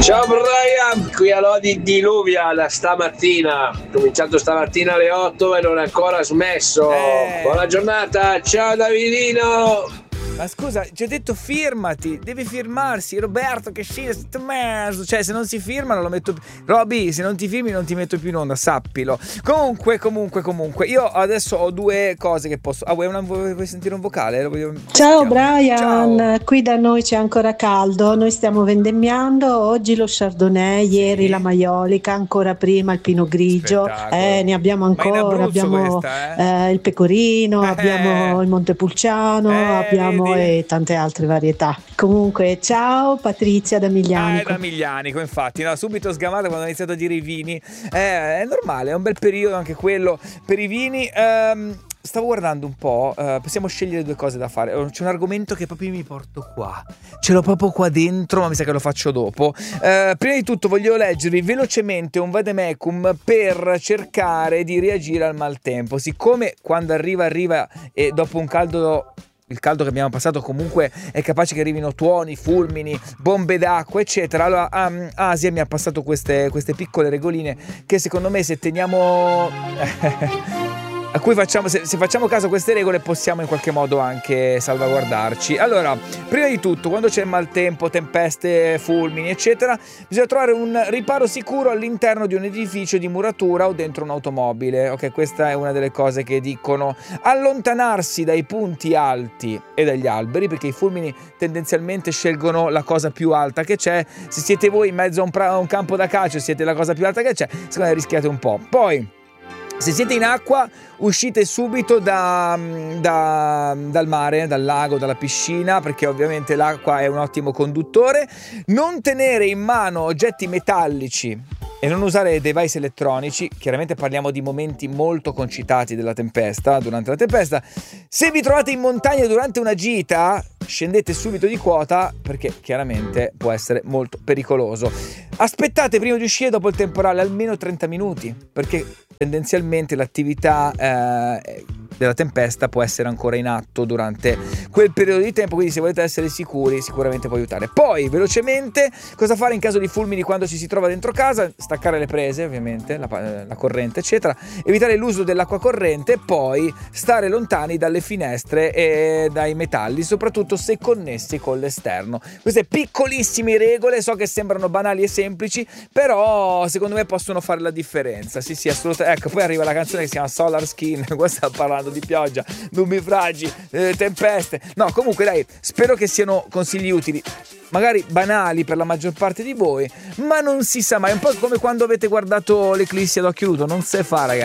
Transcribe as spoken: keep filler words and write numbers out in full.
Ciao Brian, qui a Lodi diluvia da stamattina, cominciato stamattina alle otto e non è ancora smesso. Eh. Buona giornata, ciao Davidino. Ma scusa, ci ho detto firmati, devi firmarsi, Roberto, che scina sto mezzo. Cioè, se non si firma non lo metto più. Roby, se non ti firmi non ti metto più in onda, sappilo. Comunque, comunque, comunque, io adesso ho due cose che posso. Ah, vuoi, una, vuoi, vuoi sentire un vocale? Voglio... Ciao Brian, Ciao. qui da noi c'è ancora caldo, noi stiamo vendemmiando, oggi lo Chardonnay, Sì. ieri la Maiolica, ancora prima il Pinot Grigio, Spettacolo. eh, ne abbiamo Ma in ancora, Abruzzo abbiamo questa, eh? eh, il Pecorino, Eh. abbiamo il Montepulciano, Eh, abbiamo vedi? e tante altre varietà. Comunque ciao Patrizia da Ah, è Miglianico. da Miglianico, infatti, no, subito sgamato quando ho iniziato a dire i vini. Eh, è normale, è un bel periodo anche quello per i vini. Ehm, stavo guardando un po', eh, possiamo scegliere due cose da fare. C'è un argomento che proprio mi porto qua, ce l'ho proprio qua dentro, ma mi sa che lo faccio dopo. Eh, prima di tutto voglio leggervi velocemente un vademecum per cercare di reagire al maltempo. Siccome quando arriva arriva e dopo un caldo... il caldo che abbiamo passato comunque è capace che arrivino tuoni, fulmini, bombe d'acqua eccetera. Allora um, Asia mi ha passato queste, queste piccole regoline che secondo me se teniamo a cui facciamo, se, se facciamo caso a queste regole possiamo in qualche modo anche salvaguardarci. Allora, prima di tutto, quando c'è maltempo, tempeste, fulmini eccetera, bisogna trovare un riparo sicuro all'interno di un edificio di muratura o dentro un'automobile. Ok, questa è una delle cose che dicono. Allontanarsi dai punti alti e dagli alberi, perché i fulmini tendenzialmente scelgono la cosa più alta che c'è. Se siete voi in mezzo a un, pra- a un campo da calcio, siete la cosa più alta che c'è, secondo me rischiate un po'. Poi se siete in acqua, uscite subito da, da, dal mare, dal lago, dalla piscina, perché ovviamente l'acqua è un ottimo conduttore. Non tenere in mano oggetti metallici e non usare device elettronici. Chiaramente parliamo di momenti molto concitati della tempesta, durante la tempesta. Se vi trovate in montagna durante una gita, scendete subito di quota, perché chiaramente può essere molto pericoloso. Aspettate prima di uscire dopo il temporale almeno trenta minuti, perché tendenzialmente l'attività eh, della tempesta può essere ancora in atto durante quel periodo di tempo, quindi se volete essere sicuri sicuramente può aiutare. Poi velocemente cosa fare in caso di fulmini quando ci si trova dentro casa? Staccare le prese, ovviamente, la, la corrente eccetera, evitare l'uso dell'acqua corrente, poi stare lontani dalle finestre e dai metalli, soprattutto se connessi con l'esterno. Queste piccolissime regole, so che sembrano banali e semplici, però secondo me possono fare la differenza. Sì sì, assolutamente. Ecco, poi arriva la canzone che si chiama Solar Skin, qua sta parlando di pioggia, nubifragi, eh, tempeste. No, comunque dai, spero che siano consigli utili, magari banali per la maggior parte di voi, ma non si sa mai. È un po' come quando avete guardato l'eclissi ad occhio nudo, non si fa, ragazzi.